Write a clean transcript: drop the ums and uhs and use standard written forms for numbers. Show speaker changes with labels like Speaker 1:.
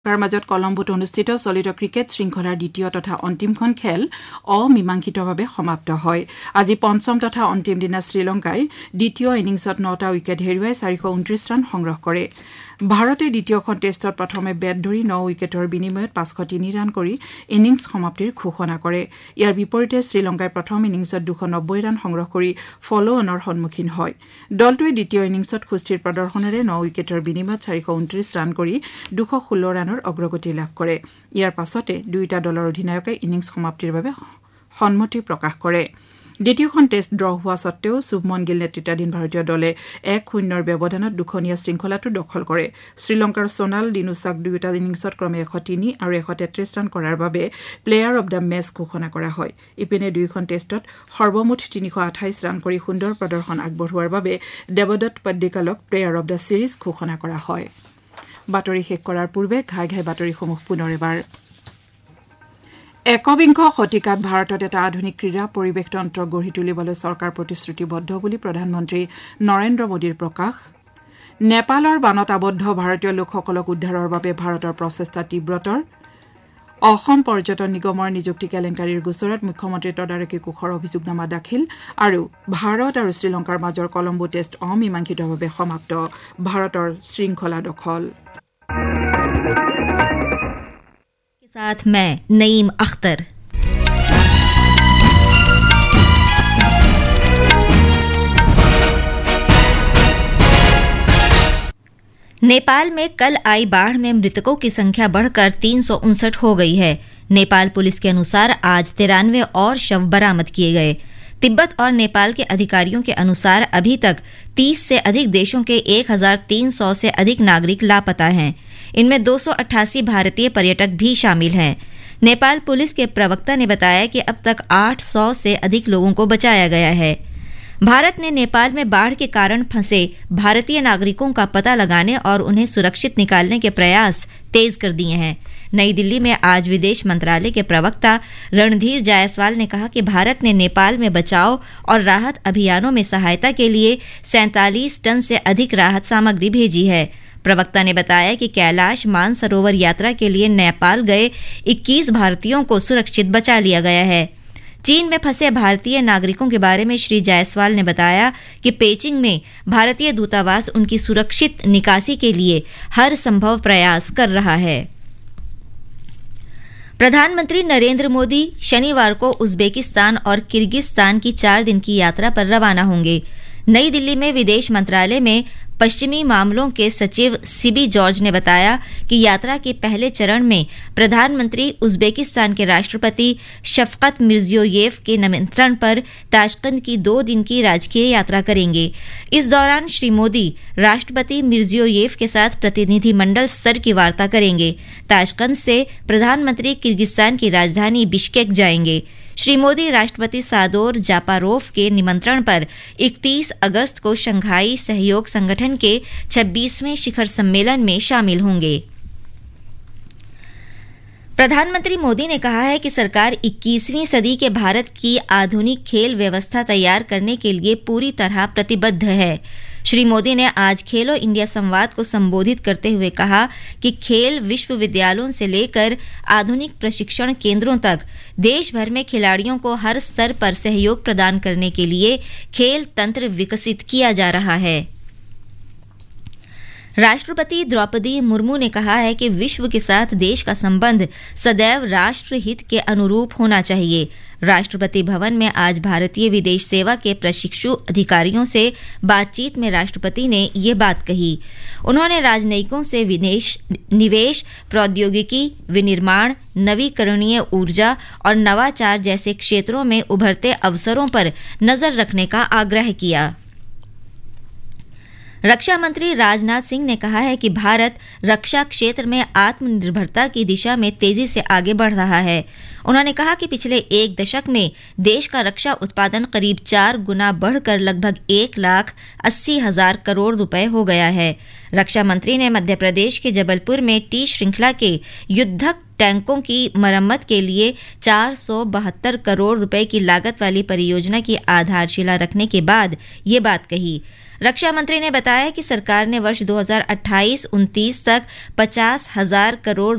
Speaker 1: মাজত কলম্বোত অনুষ্ঠিত চলিত ক্ৰিকেট শৃংখলাৰ দ্বিতীয় তথা অন্তিমখন খেল অমীমাংসিতভাৱে সমাপ্ত হয়। আজি পঞ্চম তথা অন্তিম দিনা শ্ৰীলংকাই দ্বিতীয় ইনিংছত 9টা উইকেট হেৰুৱাই 429 ৰান সংগ্ৰহ কৰে। ভাৰতে দ্বিতীয়খন টেষ্টত প্ৰথমে বেট ধৰি 9 উইকেটৰ বিনিময়ত 503 ৰান কৰি ইনিংছ সমাপ্তিৰ ঘোষণা কৰে। ইয়াৰ বিপৰীতে শ্ৰীলংকাই প্ৰথম ইনিংছত 290 ৰান সংগ্ৰহ কৰি ফলো অনৰ সন্মুখীন হয়। দলটোৱে দ্বিতীয় ইনিংছত সুস্থিৰ প্ৰদৰ্শনেৰে 9 উইকেটৰ বিনিময়ত 429 ৰান কৰি 216 ৰানৰ অগ্ৰগতি লাভ কৰে। ইয়াৰ পাছতে দুয়োটা দলৰ অধিনায়কে ইনিংছ সমাপ্তিৰ বাবে সন্মতি প্ৰকাশ কৰে। দ্বিতীয়খন টেষ্ট ড্ৰ হোৱা স্বত্তেও শুভমন গিল নেতৃত্বাধীন ভাৰতীয় দলে 1-0 ব্যৱধানত দুখনীয়া শৃংখলাটো দখল কৰে। শ্ৰীলংকাৰ সোণাল দিনুচাক দুয়োটা ইনিংছত ক্ৰমে 103 আৰু 133 ৰান কৰাৰ বাবে প্লেয়াৰ অব দ্য মেচ ঘোষণা কৰা হয়। ইপিনে দুয়োখন টেষ্টত সৰ্বমুঠ 328 ৰান কৰি সুন্দৰ প্ৰদৰ্শন আগবঢ়োৱাৰ বাবে দেৱদত্ত পড্ডিকালক প্লেয়াৰ অব দ্য ছিৰিজ ঘোষণা কৰা হয়। বাতৰি শেষ কৰাৰ পূৰ্বে ঘাই ঘাই বাতৰিসমূহ পুনৰ এবাৰ। একবিংশ শতিকাত ভাৰতত এটা আধুনিক ক্ৰীড়া পৰিৱেশ তন্ত্ৰ গঢ়ি তুলিবলৈ চৰকাৰ প্ৰতিশ্ৰুতিবদ্ধ বুলি প্ৰধানমন্ত্ৰী নৰেন্দ্ৰ মোদীৰ প্ৰকাশ। নেপালৰ বানত আবদ্ধ ভাৰতীয় লোকসকলক উদ্ধাৰৰ বাবে ভাৰতৰ প্ৰচেষ্টা তীব্ৰতৰ। অসম পৰ্যটন নিগমৰ নিযুক্তি কেলেংকাৰীৰ গোচৰত মুখ্যমন্ত্ৰী তদাৰকী কোষৰ অভিযোগনামা দাখিল আৰু ভাৰত আৰু শ্ৰীলংকাৰ মাজৰ কলম্বো টেষ্ট অমীমাংসিতভাৱে সমাপ্ত। ভাৰতৰ শৃংখলা দখল।
Speaker 2: साथ मैं नईम अख्तर। नेपाल में कल आई बाढ़ में मृतकों की संख्या बढ़कर 359 हो गई है। नेपाल पुलिस के अनुसार आज 93 और शव बरामद किए गए। तिब्बत और नेपाल के अधिकारियों के अनुसार अभी तक 30 से अधिक देशों के 1300 से अधिक नागरिक लापता हैं। इनमें 288 भारतीय पर्यटक भी शामिल हैं। नेपाल पुलिस के प्रवक्ता ने बताया कि अब तक 800 से अधिक लोगों को बचाया गया है। भारत ने नेपाल में बाढ़ के कारण फंसे भारतीय नागरिकों का पता लगाने और उन्हें सुरक्षित निकालने के प्रयास तेज कर दिए हैं। नई दिल्ली में आज विदेश मंत्रालय के प्रवक्ता रणधीर जायसवाल ने कहा कि भारत ने नेपाल में बचाव और राहत अभियानों में सहायता के लिए 47 टन से अधिक राहत सामग्री भेजी है। प्रवक्ता ने बताया कि कैलाश मानसरोवर यात्रा के लिए नेपाल गए 21 भारतीयों को सुरक्षित बचा लिया गया है। चीन में फंसे भारतीय नागरिकों के बारे में श्री जायसवाल ने बताया कि पेचिंग में भारतीय दूतावास उनकी सुरक्षित निकासी के लिए हर संभव प्रयास कर रहा है। प्रधानमंत्री नरेंद्र मोदी शनिवार को उज्बेकिस्तान और किर्गिस्तान की 4 दिन की यात्रा पर रवाना होंगे। नई दिल्ली में विदेश मंत्रालय में पश्चिमी मामलों के सचिव सीबी जॉर्ज ने बताया कि यात्रा के पहले चरण में प्रधानमंत्री उज्बेकिस्तान के राष्ट्रपति शफकत मिर्जियोयेव के निमंत्रण पर ताशकंद की 2 दिन की राजकीय यात्रा करेंगे। इस दौरान श्री मोदी राष्ट्रपति मिर्जियोयेव के साथ प्रतिनिधिमंडल स्तर की वार्ता करेंगे। ताशकंद से प्रधानमंत्री किर्गिस्तान की राजधानी बिश्केक जाएंगे। श्री मोदी राष्ट्रपति सादोर जापारोव के निमंत्रण पर 31 अगस्त को शंघाई सहयोग संगठन के 26वें शिखर सम्मेलन में शामिल होंगे। प्रधानमंत्री मोदी ने कहा है कि सरकार 21वीं सदी के भारत की आधुनिक खेल व्यवस्था तैयार करने के लिए पूरी तरह प्रतिबद्ध है। श्री मोदी ने आज खेलो इंडिया संवाद को संबोधित करते हुए कहा कि खेल विश्वविद्यालयों से लेकर आधुनिक प्रशिक्षण केंद्रों तक देश भर में खिलाड़ियों को हर स्तर पर सहयोग प्रदान करने के लिए खेल तंत्र विकसित किया जा रहा है। राष्ट्रपति द्रौपदी मुर्मू ने कहा है कि विश्व के साथ देश का संबंध सदैव राष्ट्र हित के अनुरूप होना चाहिए। राष्ट्रपति भवन में आज भारतीय विदेश सेवा के प्रशिक्षु अधिकारियों से बातचीत में राष्ट्रपति ने ये बात कही। उन्होंने राजनयिकों से निवेश, प्रौद्योगिकी, विनिर्माण, नवीकरणीय ऊर्जा और नवाचार जैसे क्षेत्रों में उभरते अवसरों पर नजर रखने का आग्रह किया। रक्षा मंत्री राजनाथ सिंह ने कहा है कि भारत रक्षा क्षेत्र में आत्मनिर्भरता की दिशा में तेजी से आगे बढ़ रहा है। उन्होंने कहा कि पिछले 1 दशक में देश का रक्षा उत्पादन करीब 4 गुना बढ़कर लगभग 1,80,000 करोड़ रुपए हो गया है। रक्षा मंत्री ने मध्य प्रदेश के जबलपुर में टी श्रृंखला के युद्धक टैंकों की मरम्मत के लिए 472 करोड़ रुपए की लागत वाली परियोजना की आधारशिला रखने के बाद ये बात कही। रक्षा मंत्री ने बताया कि सरकार ने वर्ष 2028-29 तक 50,000 करोड़